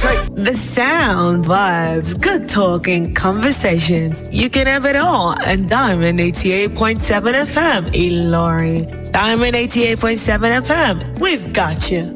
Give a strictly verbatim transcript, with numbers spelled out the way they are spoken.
The sound, vibes, good talking, conversations. You can have it all on Diamond eighty-eight point seven F M, Ilorin. Diamond eighty-eight point seven F M, we've got you.